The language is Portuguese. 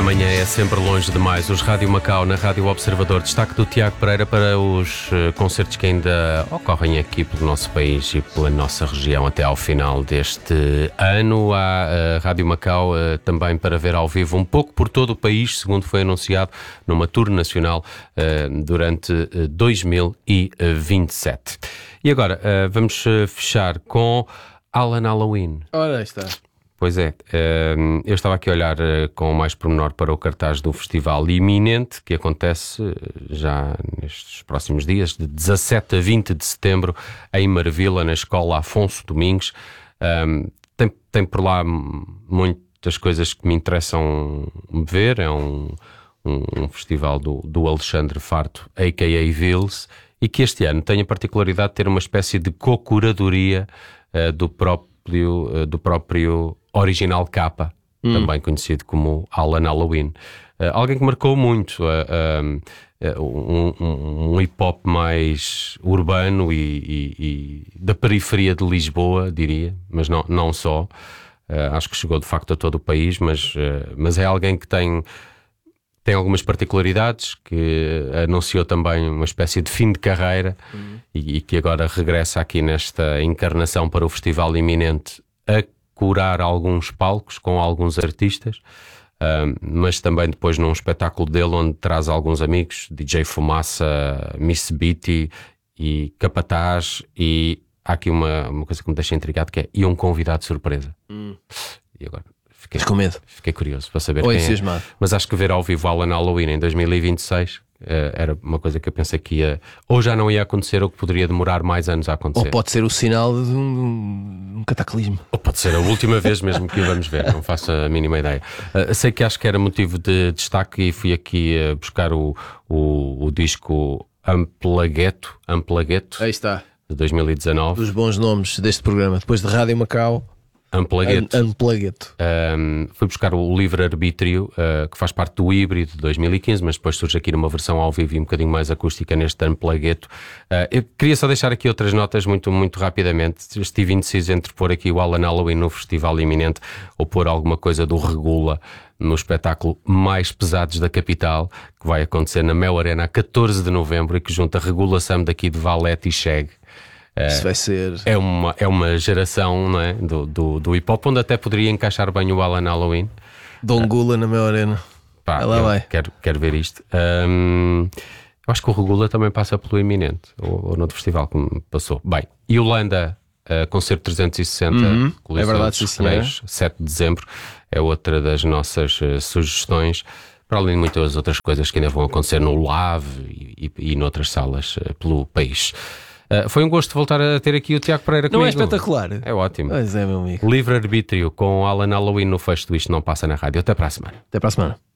Amanhã é sempre longe demais. Os Rádio Macau na Rádio Observador. Destaque do Tiago Pereira para os concertos que ainda ocorrem aqui pelo nosso país e pela nossa região até ao final deste ano. Há a Rádio Macau também para ver ao vivo um pouco por todo o país, segundo foi anunciado numa tour nacional durante 2027. E agora vamos fechar com Alan Halloween. Ora, aí está. Pois é, eu estava aqui a olhar com mais pormenor para o cartaz do festival iminente, que acontece já nestes próximos dias, de 17 a 20 de setembro, em Marvila, na Escola Afonso Domingos. Tem por lá muitas coisas que me interessam ver. É um festival do Alexandre Farto, a.k.a. Vils, e que este ano tem a particularidade de ter uma espécie de co-curadoria do próprio Original Capa, também conhecido como Alan Halloween. Alguém que marcou muito um hip-hop mais urbano e da periferia de Lisboa, diria, mas não só. Acho que chegou de facto a todo o país, mas é alguém que tem algumas particularidades, que anunciou também uma espécie de fim de carreira e que agora regressa aqui nesta encarnação para o festival iminente a curar alguns palcos com alguns artistas, mas também depois num espetáculo dele onde traz alguns amigos, DJ Fumaça, Miss Beatty e Capataz, e há aqui uma coisa que me deixa intrigado, que é um convidado de surpresa. E agora fiquei com medo. Fiquei curioso para saber quem é. Mas acho que ver ao vivo Alan Halloween em 2026 era uma coisa que eu pensei que ou já não ia acontecer, ou que poderia demorar mais anos a acontecer. Ou pode ser o sinal de um cataclismo. Ou pode ser a última vez mesmo que o vamos ver, não faço a mínima ideia. Sei que acho que era motivo de destaque e fui aqui buscar o disco Amplagueto. Aí está. De 2019. Dos bons nomes deste programa, depois de Rádio Macau. Unplugged. Fui buscar o Livre-Arbítrio, que faz parte do híbrido de 2015, mas depois surge aqui numa versão ao vivo e um bocadinho mais acústica neste Unplugged. Eu queria só deixar aqui outras notas muito, muito rapidamente. Estive indeciso entre pôr aqui o Alan Halloween no festival iminente ou pôr alguma coisa do Regula no espetáculo Mais Pesados da Capital, que vai acontecer na Mel Arena a 14 de novembro e que junta Regula Sam daqui de Valete e Cheg. Isso vai ser... É uma geração, não é? do hip-hop, onde até poderia encaixar bem o Alan Halloween. Dom Gula na Mel Arena. Ela vai. Quero ver isto. Eu acho que o Regula também passa pelo iminente, ou no festival que me passou. Bem, Yolanda, concerto 360, é verdade, sim, 7 de dezembro, é outra das nossas sugestões, para além de muitas outras coisas que ainda vão acontecer no LAV e noutras salas pelo país. Foi um gosto voltar a ter aqui o Tiago Pereira comigo. Não é espetacular? É ótimo. Pois é, meu amigo. Livre-Arbítrio com Alan Halloween no fecho do Isto Não Passa na Rádio. Até para a semana. Até para a semana.